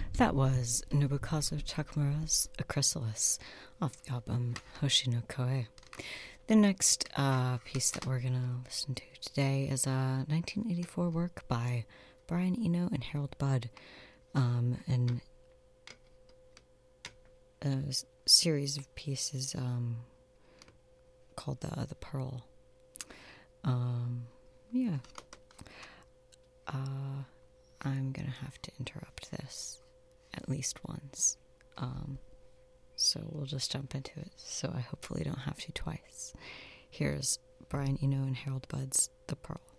That was Nobukazu Takamura's A Chrysalis off the album Hoshi no Koe. The next piece that we're going to listen to today is a 1984 work by Brian Eno and Harold Budd, and a series of pieces called The Pearl. I'm going to have to interrupt this at least once. So we'll just jump into it. So I hopefully don't have to twice. Here's Brian Eno and Harold Budd's The Pearl.